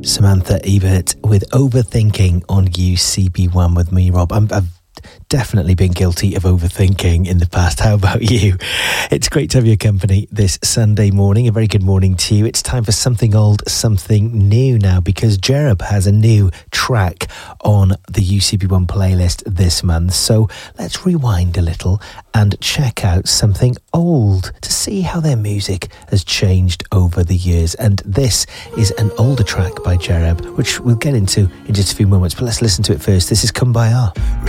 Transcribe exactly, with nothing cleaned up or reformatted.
Samantha Ebert with Overthinking on U C B one with me, Rob. I'm, I've definitely been guilty of overthinking in the past. How about you? It's great to have your company this Sunday morning. A very good morning to you. It's time for something old, something new now, because Jerub has a new track on the U C B one playlist this month. So let's rewind a little and check out something old to see how their music has changed over the years. And this is an older track by Jerub, which we'll get into in just a few moments. But let's listen to it first. This is Kumbaya.